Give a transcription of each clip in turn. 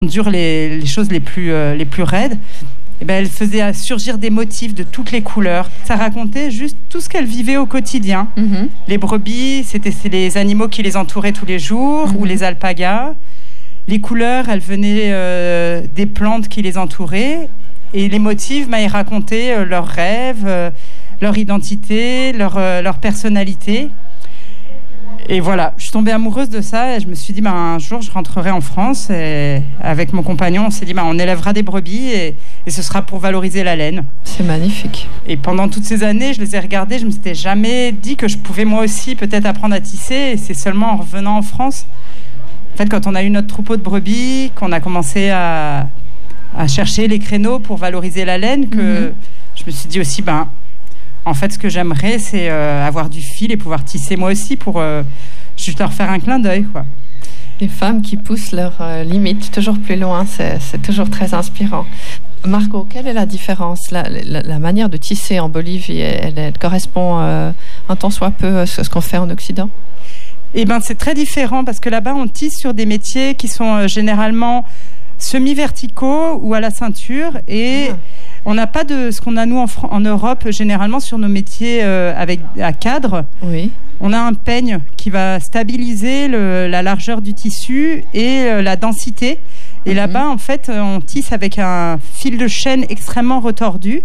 dure les choses les plus raides. Et ben, elle faisait surgir des motifs de toutes les couleurs. Ça racontait juste tout ce qu'elle vivait au quotidien. Mm-hmm. Les brebis, c'est les animaux qui les entouraient tous les jours, ou les alpagas. Les couleurs, elles venaient des plantes qui les entouraient. Et les motifs, ils racontaient leurs rêves, leur identité, leur personnalité. Et voilà, je suis tombée amoureuse de ça et je me suis dit, un jour, je rentrerai en France. Et avec mon compagnon, on s'est dit, on élèvera des brebis et ce sera pour valoriser la laine. C'est magnifique. Et pendant toutes ces années, je les ai regardées, je ne me suis jamais dit que je pouvais moi aussi peut-être apprendre à tisser. Et c'est seulement en revenant en France, en fait, quand on a eu notre troupeau de brebis, qu'on a commencé à chercher les créneaux pour valoriser la laine, que je me suis dit aussi, en fait, ce que j'aimerais, c'est avoir du fil et pouvoir tisser moi aussi pour juste leur faire un clin d'œil, quoi. Les femmes qui poussent leurs limites toujours plus loin, c'est toujours très inspirant. Margot, quelle est la différence ? La manière de tisser en Bolivie, elle correspond un tant soit peu à ce qu'on fait en Occident ? Eh bien, c'est très différent parce que là-bas, on tisse sur des métiers qui sont généralement semi-verticaux ou à la ceinture et on n'a pas de ce qu'on a nous en Europe généralement sur nos métiers à cadre. Oui. On a un peigne qui va stabiliser la largeur du tissu et la densité. Et là-bas, en fait, on tisse avec un fil de chêne extrêmement retordu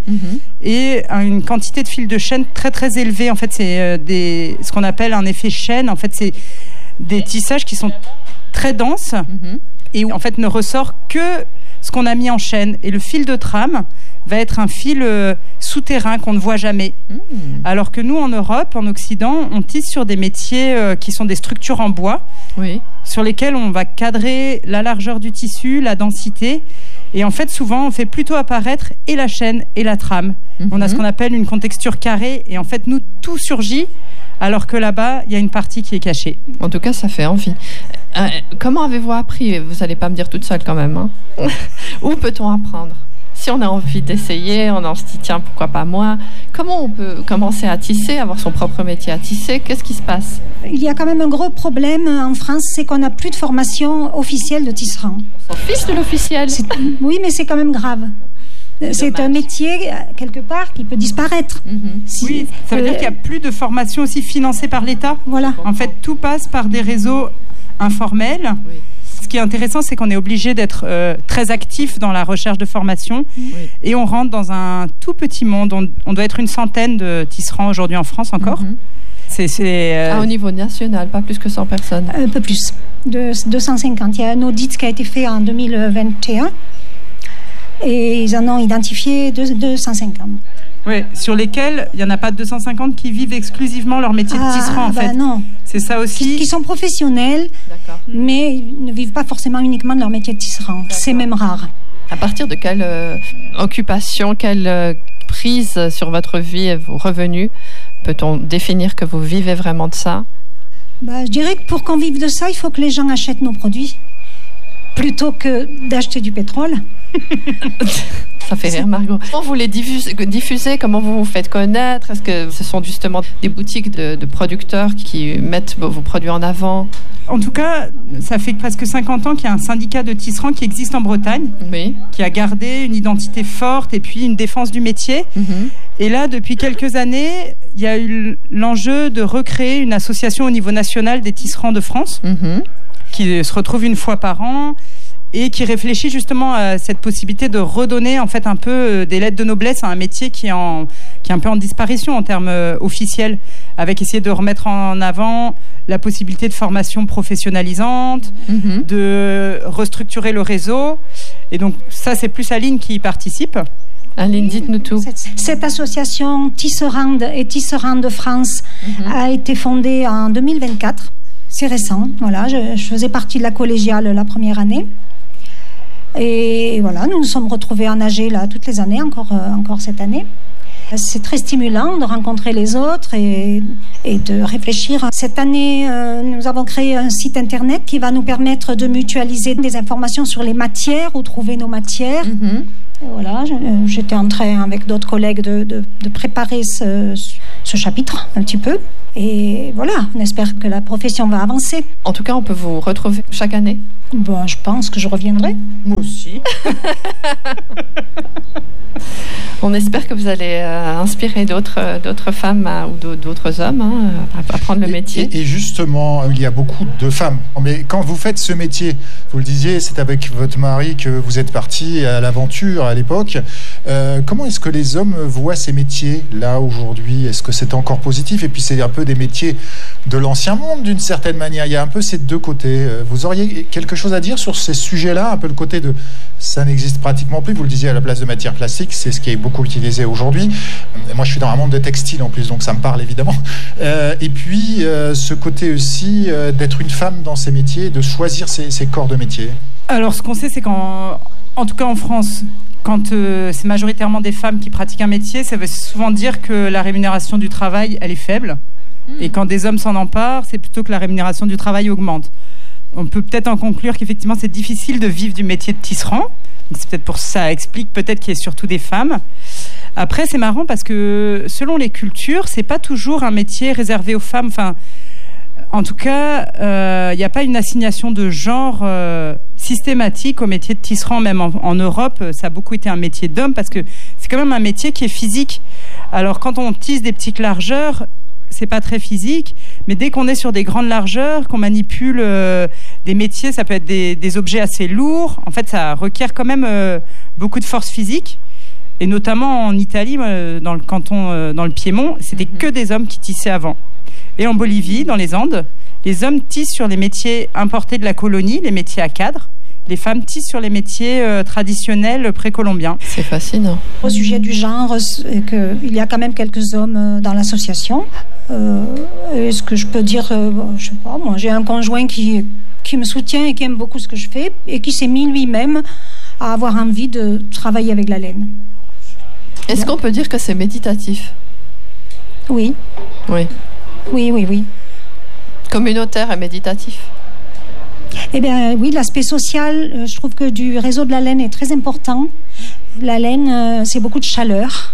et une quantité de fil de chêne très très élevée. En fait, c'est ce qu'on appelle un effet chêne. En fait, c'est des tissages qui sont très denses et où en fait ne ressort que ce qu'on a mis en chaîne. Et le fil de trame va être un fil souterrain qu'on ne voit jamais. Alors que nous, en Europe, en Occident, on tisse sur des métiers qui sont des structures en bois, sur lesquelles on va cadrer la largeur du tissu, la densité. Et en fait, souvent, on fait plutôt apparaître et la chaîne et la trame. On a ce qu'on appelle une contexture carrée. Et en fait, nous, tout surgit, alors que là-bas, il y a une partie qui est cachée. En tout cas, ça fait envie. Comment avez-vous appris ? Vous n'allez pas me dire toute seule quand même. Hein. Où peut-on apprendre ? Si on a envie d'essayer, on se dit tiens, pourquoi pas moi ? Comment on peut commencer à tisser, avoir son propre métier à tisser ? Qu'est-ce qui se passe ? Il y a quand même un gros problème en France, c'est qu'on n'a plus de formation officielle de tisserand. On s'en fiche de l'officiel. Oui, mais c'est quand même grave. C'est un métier, quelque part, qui peut disparaître. Oui, ça veut dire qu'il n'y a plus de formation aussi financée par l'État. Voilà. En fait, tout passe par des réseaux informels. Oui. Ce qui est intéressant, c'est qu'on est obligé d'être très actif dans la recherche de formation et on rentre dans un tout petit monde. On doit être une centaine de tisserands aujourd'hui en France encore. Au niveau national, pas plus que 100 personnes. Un peu plus, de 250. Il y a un audit qui a été fait en 2021 et ils en ont identifié 250. Oui, sur lesquels il n'y en a pas 250 qui vivent exclusivement leur métier de tisserand, en fait. Non. C'est ça aussi. Qui sont professionnels, mais ils ne vivent pas forcément uniquement de leur métier de tisserand. D'accord. C'est même rare. À partir de quelle occupation, quelle prise sur votre vie et vos revenus peut-on définir que vous vivez vraiment de ça ? Je dirais que pour qu'on vive de ça, il faut que les gens achètent nos produits plutôt que d'acheter du pétrole. Ça fait rire, Margot. Comment vous les diffusez ? Comment vous vous faites connaître ? Est-ce que ce sont justement des boutiques de producteurs qui mettent vos produits en avant ? En tout cas, ça fait presque 50 ans qu'il y a un syndicat de tisserands qui existe en Bretagne, qui a gardé une identité forte et puis une défense du métier. Et là, depuis quelques années, il y a eu l'enjeu de recréer une association au niveau national des tisserands de France, qui se retrouve une fois par an et qui réfléchit justement à cette possibilité de redonner en fait un peu des lettres de noblesse à un métier qui est un peu en disparition en termes officiels, avec essayer de remettre en avant la possibilité de formation professionnalisante, de restructurer le réseau. Et donc ça, c'est plus Aline qui y participe. Aline, dites-nous tout. Cette association Tisserand et Tisserand de France a été fondée en 2024. C'est récent, voilà. Je faisais partie de la collégiale la première année. Et voilà, nous nous sommes retrouvés en AG là toutes les années, encore cette année. C'est très stimulant de rencontrer les autres et de réfléchir. Cette année, nous avons créé un site internet qui va nous permettre de mutualiser des informations sur les matières, où trouver nos matières. Voilà, j'étais en train avec d'autres collègues de préparer ce chapitre un petit peu. Et voilà, on espère que la profession va avancer. En tout cas, on peut vous retrouver chaque année. Bon, je pense que je reviendrai. Moi aussi. On espère que vous allez inspirer d'autres femmes ou d'autres hommes à prendre le métier. Et justement, il y a beaucoup de femmes. Mais quand vous faites ce métier, vous le disiez, c'est avec votre mari que vous êtes parti à l'aventure à l'époque. Comment est-ce que les hommes voient ces métiers là aujourd'hui ? Est-ce que c'est encore positif ? Et puis c'est un peu des métiers de l'ancien monde d'une certaine manière. Il y a un peu ces deux côtés. Vous auriez quelque chose à dire sur ces sujets-là ? Un peu le côté de ça n'existe pratiquement plus. Vous le disiez, à la place de matière plastique, c'est ce qui est beaucoup utilisé aujourd'hui. Moi, je suis dans un monde de textile en plus, donc ça me parle évidemment. Et puis, ce côté aussi d'être une femme dans ces métiers, de choisir ces corps de métier. Alors, ce qu'on sait, c'est qu'en tout cas en France, quand c'est majoritairement des femmes qui pratiquent un métier, ça veut souvent dire que la rémunération du travail, elle est faible. Et quand des hommes s'en emparent, c'est plutôt que la rémunération du travail augmente. On peut peut-être en conclure qu'effectivement, c'est difficile de vivre du métier de tisserand. Donc, c'est peut-être pour ça explique peut-être qu'il y a surtout des femmes. Après, c'est marrant parce que selon les cultures, c'est pas toujours un métier réservé aux femmes. Enfin, en tout cas, il n'y a pas une assignation de genre systématique au métier de tisserand. Même en Europe, ça a beaucoup été un métier d'homme parce que c'est quand même un métier qui est physique. Alors, quand on tisse des petites largeurs, c'est pas très physique, mais dès qu'on est sur des grandes largeurs, qu'on manipule des métiers, ça peut être des objets assez lourds. En fait, ça requiert quand même beaucoup de force physique. Et notamment en Italie, dans le canton, dans le Piémont, c'était que des hommes qui tissaient avant. Et en Bolivie, dans les Andes, les hommes tissent sur les métiers importés de la colonie, les métiers à cadre. Les femmes tissent sur les métiers traditionnels précolombiens. C'est fascinant. Au sujet du genre, il y a quand même quelques hommes dans l'association. Est-ce que je peux dire, je sais pas, moi j'ai un conjoint qui me soutient et qui aime beaucoup ce que je fais et qui s'est mis lui-même à avoir envie de travailler avec la laine. Est-ce qu'on peut dire que c'est méditatif ? Oui. Oui. Oui. Communautaire et méditatif ? Eh bien oui, l'aspect social, je trouve que du réseau de la laine est très important. La laine, c'est beaucoup de chaleur.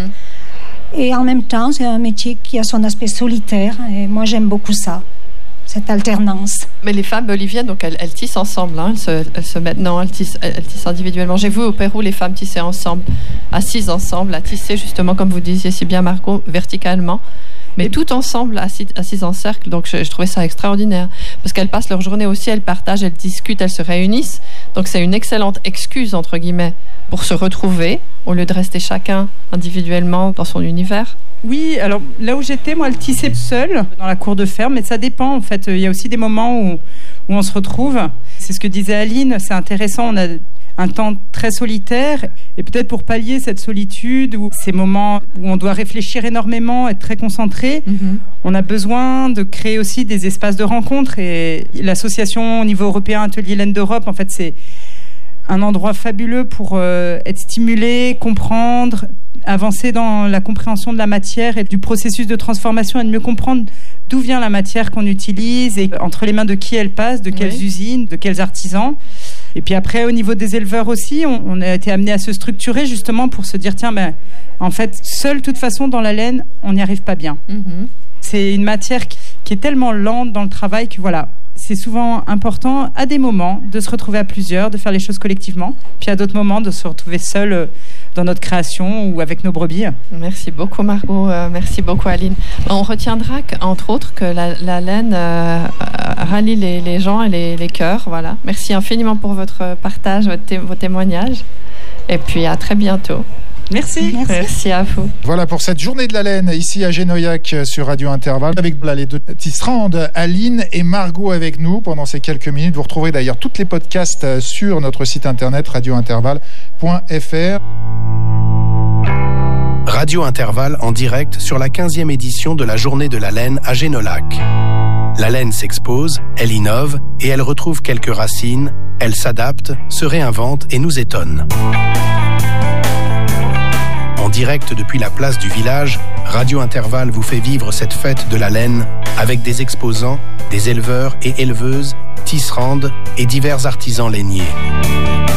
Et en même temps, c'est un métier qui a son aspect solitaire. Et moi, j'aime beaucoup ça, cette alternance. Mais les femmes boliviennes, donc elles tissent ensemble. Hein, elles se mettent, non, elles tissent individuellement. J'ai vu au Pérou les femmes tisser ensemble, assises ensemble, à tisser justement, comme vous disiez si bien, Margot, verticalement. Mais tout ensemble, assises en cercle. Donc, je trouvais ça extraordinaire. Parce qu'elles passent leur journée aussi, elles partagent, elles discutent, elles se réunissent. Donc, c'est une excellente excuse, entre guillemets, pour se retrouver, au lieu de rester chacun individuellement dans son univers. Oui, alors là où j'étais, moi, elle tissait seule dans la cour de ferme. Mais ça dépend, en fait. Il y a aussi des moments où on se retrouve. C'est ce que disait Aline. C'est intéressant. On a un temps très solitaire et peut-être pour pallier cette solitude ou ces moments où on doit réfléchir énormément, être très concentré, on a besoin de créer aussi des espaces de rencontre et l'association au niveau européen Atelier Laine d'Europe, en fait, c'est un endroit fabuleux pour être stimulé, comprendre, avancer dans la compréhension de la matière et du processus de transformation et de mieux comprendre d'où vient la matière qu'on utilise et entre les mains de qui elle passe, de quelles usines, de quels artisans. Et puis après, au niveau des éleveurs aussi, on a été amené à se structurer justement pour se dire, tiens, en fait, seul, de toute façon, dans la laine, on n'y arrive pas bien. C'est une matière qui est tellement lente dans le travail que voilà, c'est souvent important à des moments de se retrouver à plusieurs, de faire les choses collectivement, puis à d'autres moments de se retrouver seul dans notre création ou avec nos brebis. Merci beaucoup Margot, merci beaucoup Aline. On retiendra entre autres que la laine rallie les gens et les cœurs. Voilà. Merci infiniment pour votre partage, vos témoignages et puis à très bientôt. Merci à vous. Voilà pour cette journée de la laine ici à Génoyac sur Radio Intervalle avec les deux tisserandes Aline et Margot avec nous pendant ces quelques minutes. Vous retrouverez d'ailleurs tous les podcasts sur notre site internet radiointervalle.fr. Radio Intervalle en direct sur la 15e édition de la journée de la laine à Génolac. La laine s'expose, elle innove et elle retrouve quelques racines, elle s'adapte, se réinvente et nous étonne. En direct depuis la place du village, Radio Intervalle vous fait vivre cette fête de la laine avec des exposants, des éleveurs et éleveuses, tisserandes et divers artisans lainiers.